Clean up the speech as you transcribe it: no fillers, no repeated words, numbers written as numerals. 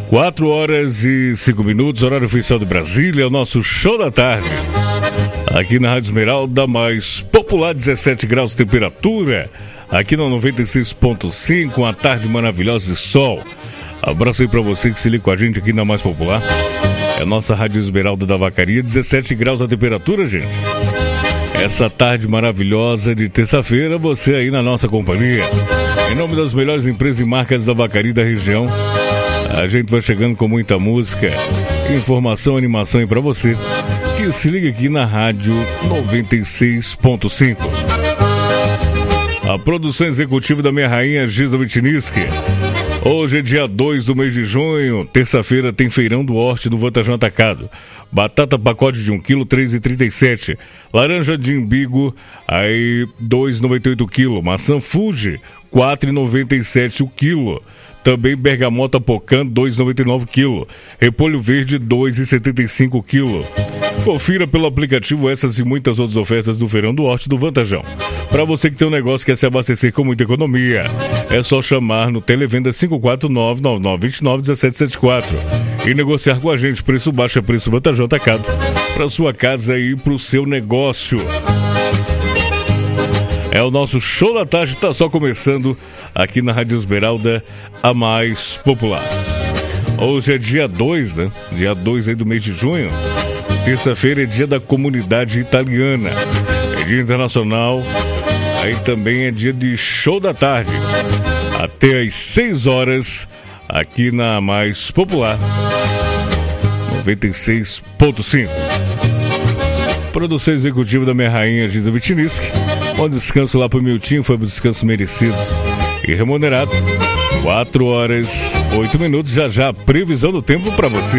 4h05, horário oficial de Brasília, é o nosso show da tarde. Aqui na Rádio Esmeralda, mais popular, 17 graus de temperatura. Aqui no 96.5, uma tarde maravilhosa de sol. Abraço aí pra você que se liga com a gente aqui na mais popular. É a nossa Rádio Esmeralda da Vacaria, 17 graus a temperatura, gente. Essa tarde maravilhosa de terça-feira, você aí na nossa companhia. Em nome das melhores empresas e marcas da Vacaria da região, a gente vai chegando com muita música, informação, animação aí pra você que se liga aqui na Rádio 96.5. A produção executiva da minha rainha Giza Vitiniski. Hoje é dia 2 do mês de junho, terça-feira tem feirão do Horte do Vantajão Atacado. Batata pacote de 1 kg, 3,37. Laranja de imbigo, aí 2,98 kg. Maçã Fuji, 4,97 o quilo. Também bergamota Pocan, 2,99 kg. Repolho verde, 2,75 kg. Confira pelo aplicativo essas e muitas outras ofertas do Feirão do Horte do Vantajão. Para você que tem um negócio que quer se abastecer com muita economia, é só chamar no Televenda 549-9929-1774 e negociar com a gente. Preço baixo é preço Vantajão Atacado. Para sua casa e para o seu negócio. É o nosso show da tarde, está só começando aqui na Rádio Esmeralda, a mais popular. Hoje é dia 2, né? Dia 2 aí do mês de junho. Terça-feira é dia da comunidade italiana. É dia internacional. Aí também é dia de show da tarde. Até às 6 horas, aqui na mais popular, 96.5. Produção executiva da minha rainha Giza Vitiniski. Bom descanso lá pro Miltinho, foi um descanso merecido e remunerado. 4h08, já já, previsão do tempo para você.